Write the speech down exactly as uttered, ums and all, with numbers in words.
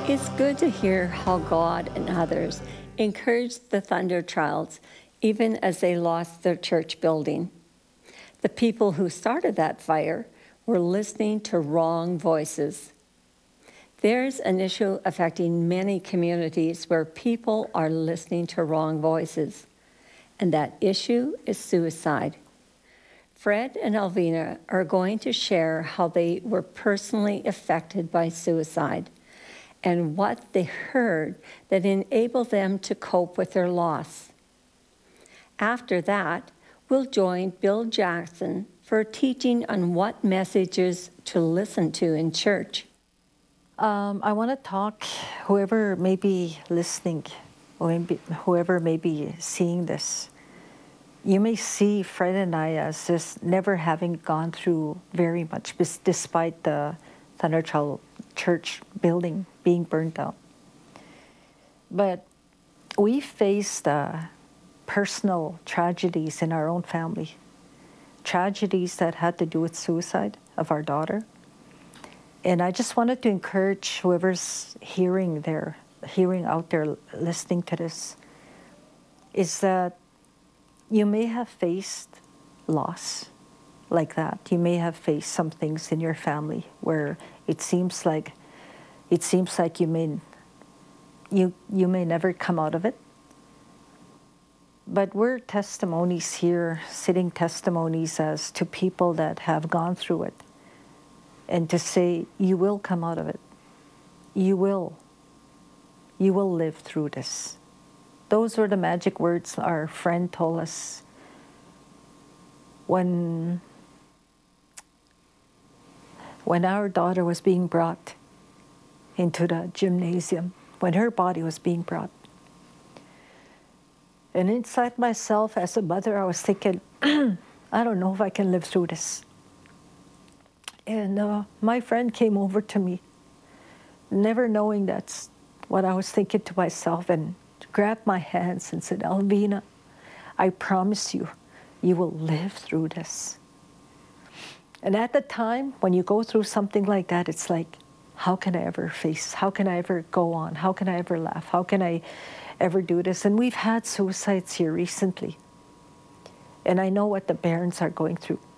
It's good to hear how God and others encouraged the Thunder Childs even as they lost their church building. The people who started that fire were listening to wrong voices. There's an issue affecting many communities where people are listening to wrong voices, and that issue is suicide. Fred and Alvina are going to share how they were personally affected by suicide and what they heard that enabled them to cope with their loss. After that, we'll join Bill Jackson for teaching on what messages to listen to in church. Um, I want to talk, whoever may be listening, or maybe whoever may be seeing this, you may see Fred and I as just never having gone through very much, despite the Thunder Child Church building being burnt down. But we faced uh, personal tragedies in our own family, tragedies that had to do with suicide of our daughter. And I just wanted to encourage whoever's hearing there, hearing out there, listening to this, is that you may have faced loss like that. You may have faced some things in your family where it seems like it seems like you may you you may never come out of it. But we're testimonies here, sitting testimonies as to people that have gone through it. And to say, you will come out of it. You will. You will live through this. Those were the magic words our friend told us when, when our daughter was being brought into the gymnasium, when her body was being brought. And inside myself, as a mother, I was thinking, I don't know if I can live through this. And uh, my friend came over to me, never knowing that's what I was thinking to myself, and grabbed my hands and said, Alvina, I promise you, you will live through this. And at the time, when you go through something like that, it's like, how can I ever face, how can I ever go on? How can I ever laugh? How can I ever do this? And we've had suicides here recently. And I know what the parents are going through.